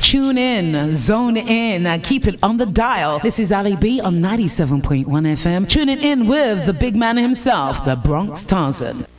Tune in, zone in, keep it on the dial. This is Ali B on 97.1 FM. Tuning in with the big man himself, the Bronx Tarzan.